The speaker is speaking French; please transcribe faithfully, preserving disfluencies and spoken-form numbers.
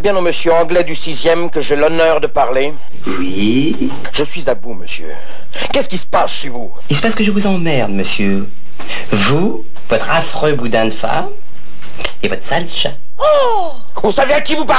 bien au monsieur anglais du sixième que j'ai l'honneur de parler? Oui. Je suis à bout, monsieur. Qu'est-ce qui se passe chez vous? Il se passe que je vous emmerde, monsieur. Vous, votre affreux boudin de femme, et votre sale chat. Oh! Vous savez à qui vous parlez?